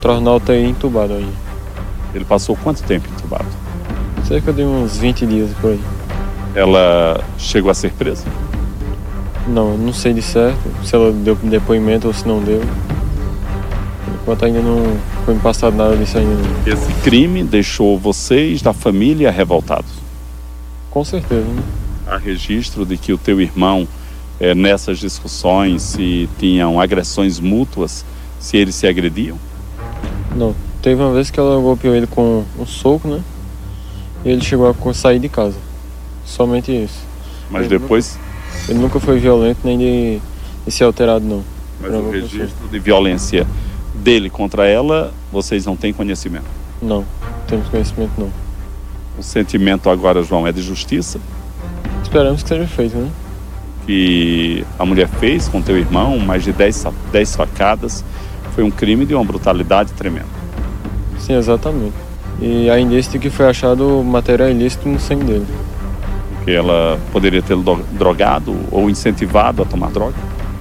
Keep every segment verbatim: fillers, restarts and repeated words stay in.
Tornar o U T I entubado aí. Ele passou quanto tempo entubado? Cerca de uns vinte dias por aí. Ela chegou a ser presa? Não, não sei de certo se ela deu depoimento ou se não deu. Por enquanto ainda não foi me passado nada disso ainda. Não. Esse crime deixou vocês da família revoltados? Com certeza, né? Há registro de que o teu irmão, é, nessas discussões, se tinham agressões mútuas, se eles se agrediam? Não, teve uma vez que ela golpeou ele com um soco, né? E ele chegou a sair de casa. Somente isso. Mas ele depois... Nunca, ele nunca foi violento nem de, de ser alterado, não. Mas o registro de violência dele contra ela, vocês não têm conhecimento? Não, não temos conhecimento, não. O sentimento agora, João, é de justiça? Esperamos que seja feito, né? Que a mulher fez com teu irmão, mais de dez facadas, foi um crime de uma brutalidade tremenda. Sim, exatamente. E há indício de que foi achado material ilícito no sangue dele. Porque ela poderia tê-lo drogado ou incentivado a tomar droga?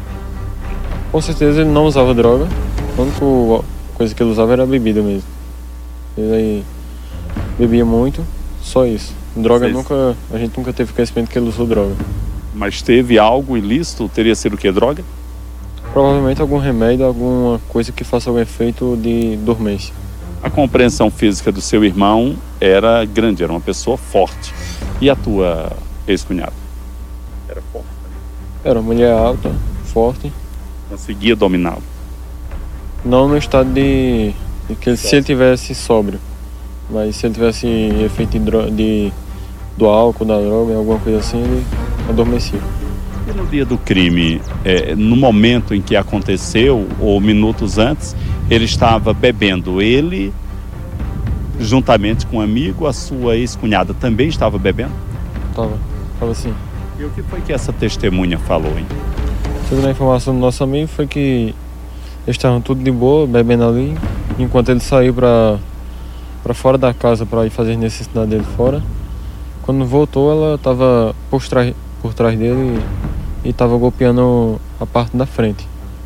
Com certeza ele não usava droga. A única coisa que ele usava era bebida mesmo. Ele bebia muito, só isso. Droga Vocês... nunca, a gente nunca teve conhecimento que ele usou droga. Mas teve algo ilícito? Teria sido o que? Droga? Provavelmente algum remédio, alguma coisa que faça algum efeito de dormência. A compreensão física do seu irmão era grande, era uma pessoa forte. E a tua ex-cunhada? Era forte? Era uma mulher alta, forte. Conseguia dominá-lo? Não no estado de, de que ele, se ele tivesse sóbrio. Mas se ele tivesse efeito de, dro- de, do álcool, da droga, alguma coisa assim, ele adormecia. E no dia do crime, é, no momento em que aconteceu, ou minutos antes, ele estava bebendo. Ele, juntamente com um amigo, a sua ex-cunhada também estava bebendo? Tava, tava assim. E o que foi que essa testemunha falou, hein? Segundo a informação do nosso amigo, foi que eles estavam tudo de boa, bebendo ali, enquanto ele saiu para para fora da casa para ir fazer as necessidades dele fora. Quando voltou, ela estava por trás, por trás dele e estava golpeando a parte da frente.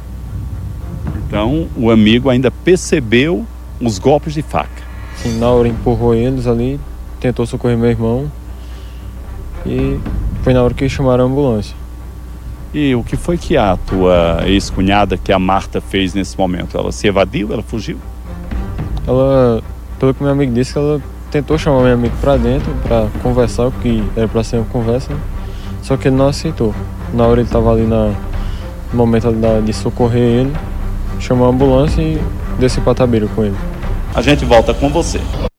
Então, o amigo ainda percebeu os golpes de faca. Sim, na hora empurrou eles ali, tentou socorrer meu irmão e foi na hora que chamaram a ambulância. E o que foi que a tua ex-cunhada, que a Marta, fez nesse momento? Ela se evadiu? Ela fugiu? Ela, pelo que meu amigo disse, ela tentou chamar meu amigo para dentro para conversar, o que era para ser uma conversa, né? Só que ele não aceitou. Na hora ele estava ali na, no momento de socorrer ele, chamou a ambulância e desceu para Tabira com ele. A gente volta com você.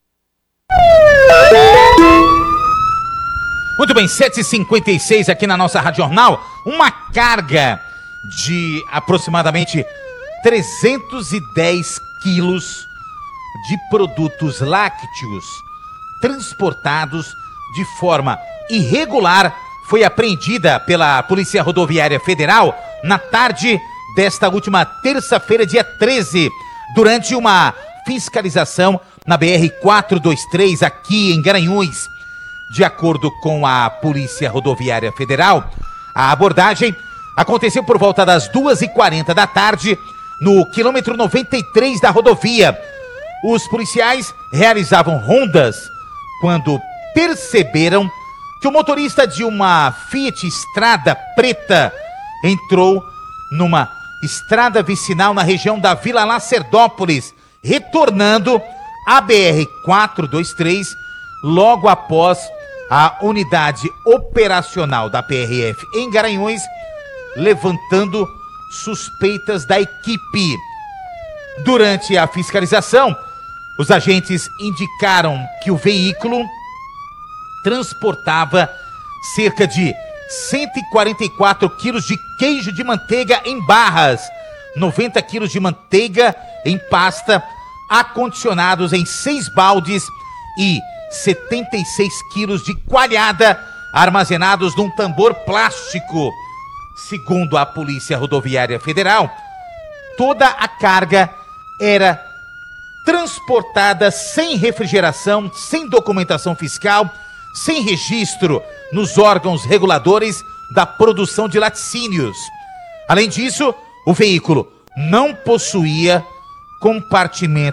Muito bem, sete e cinquenta e seis aqui na nossa Rádio Jornal. Uma carga de aproximadamente trezentos e dez quilos de produtos lácteos transportados de forma irregular foi apreendida pela Polícia Rodoviária Federal na tarde desta última terça-feira, dia treze, durante uma fiscalização na B R quatrocentos e vinte e três aqui em Garanhuns. De acordo com a Polícia Rodoviária Federal, a abordagem aconteceu por volta das duas e quarenta da tarde no quilômetro noventa e três da rodovia. Os policiais realizavam rondas quando perceberam que o motorista de uma Fiat Strada preta entrou numa estrada vicinal na região da Vila Lacerdópolis, retornando à B R quatrocentos e vinte e três logo após a unidade operacional da P R F em Garanhuns, levantando suspeitas da equipe. Durante a fiscalização, os agentes indicaram que o veículo transportava cerca de cento e quarenta e quatro quilos de queijo de manteiga em barras, noventa quilos de manteiga em pasta, acondicionados em seis baldes e setenta e seis quilos de coalhada armazenados num tambor plástico. Segundo a Polícia Rodoviária Federal, toda a carga era transportada sem refrigeração, sem documentação fiscal, sem registro nos órgãos reguladores da produção de laticínios. Além disso, o veículo não possuía compartimento